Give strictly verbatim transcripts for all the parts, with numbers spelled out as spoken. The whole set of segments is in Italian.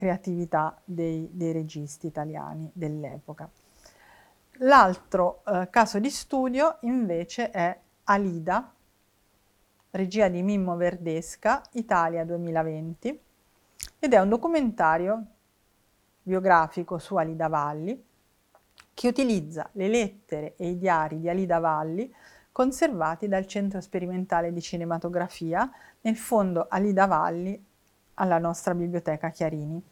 creatività dei, dei registi italiani dell'epoca. L'altro eh, caso di studio invece è Alida, regia di Mimmo Verdesca, Italia duemilaventi, ed è un documentario biografico su Alida Valli che utilizza le lettere e i diari di Alida Valli conservati dal Centro Sperimentale di Cinematografia nel fondo Alida Valli alla nostra Biblioteca Chiarini.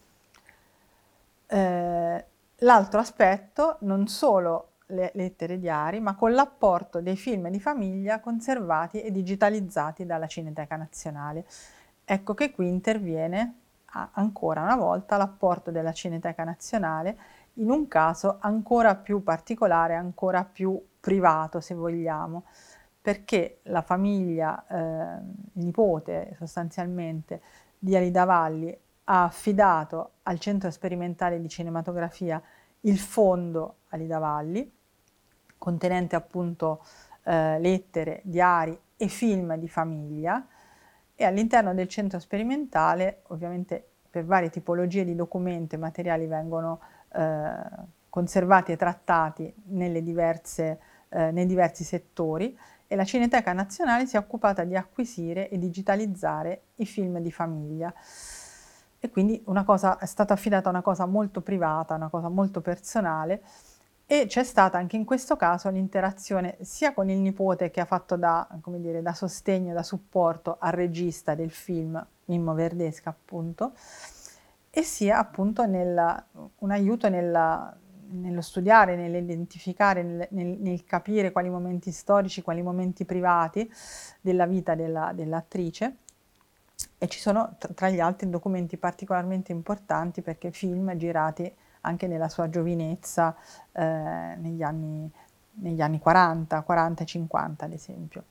Eh, l'altro aspetto, non solo le lettere e diari, ma con l'apporto dei film di famiglia conservati e digitalizzati dalla Cineteca Nazionale. Ecco che qui interviene a, ancora una volta l'apporto della Cineteca Nazionale, in un caso ancora più particolare, ancora più privato se vogliamo, perché la famiglia, eh, il nipote sostanzialmente di Alida Valli, ha affidato al Centro Sperimentale di Cinematografia il fondo Alida Valli, contenente appunto eh, lettere, diari e film di famiglia, e all'interno del centro sperimentale, ovviamente per varie tipologie di documenti e materiali vengono eh, conservati e trattati nelle diverse, eh, nei diversi settori, e la Cineteca Nazionale si è occupata di acquisire e digitalizzare i film di famiglia. E quindi una cosa, è stata affidata a una cosa molto privata, una cosa molto personale, e c'è stata anche in questo caso l'interazione sia con il nipote, che ha fatto da, come dire, da sostegno, da supporto al regista del film, Mimmo Verdesca appunto, e sia appunto nel, un aiuto nella, nello studiare, nell'identificare, nel, nel, nel capire quali momenti storici, quali momenti privati della vita della, dell'attrice. E ci sono tra gli altri documenti particolarmente importanti, perché film girati anche nella sua giovinezza, eh, negli anni, negli anni quaranta, quaranta e cinquanta ad esempio.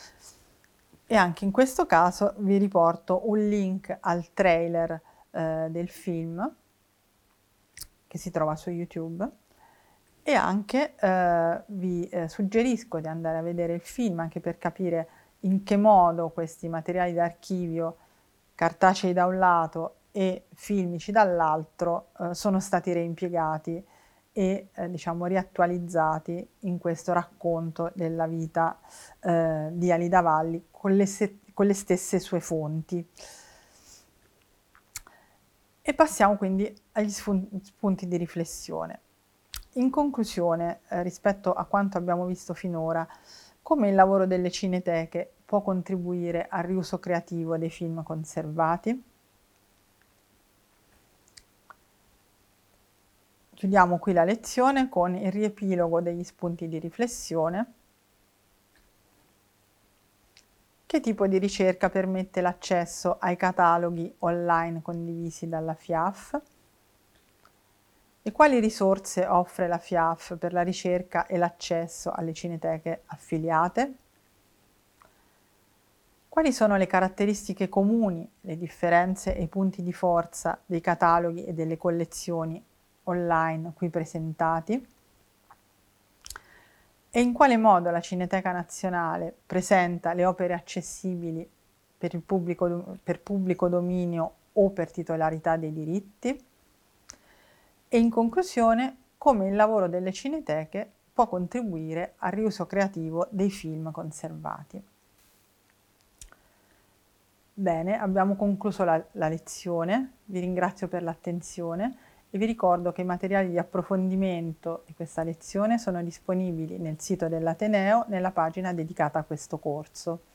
E anche in questo caso vi riporto un link al trailer eh, del film che si trova su YouTube, e anche eh, vi eh, suggerisco di andare a vedere il film anche per capire in che modo questi materiali d'archivio, cartacei da un lato e filmici dall'altro, eh, sono stati reimpiegati e eh, diciamo riattualizzati in questo racconto della vita eh, di Alida Valli con le, con le stesse sue fonti. E passiamo quindi agli spunti di riflessione. In conclusione, eh, rispetto a quanto abbiamo visto finora, come il lavoro delle cineteche può contribuire al riuso creativo dei film conservati? Chiudiamo qui la lezione con il riepilogo degli spunti di riflessione. Che tipo di ricerca permette l'accesso ai cataloghi online condivisi dalla F I A F? E quali risorse offre la F I A F per la ricerca e l'accesso alle cineteche affiliate? Quali sono le caratteristiche comuni, le differenze e i punti di forza dei cataloghi e delle collezioni online qui presentati? E in quale modo la Cineteca Nazionale presenta le opere accessibili per il pubblico, per pubblico dominio o per titolarità dei diritti? E in conclusione, come il lavoro delle cineteche può contribuire al riuso creativo dei film conservati. Bene, abbiamo concluso la, la lezione, vi ringrazio per l'attenzione e vi ricordo che i materiali di approfondimento di questa lezione sono disponibili nel sito dell'Ateneo nella pagina dedicata a questo corso.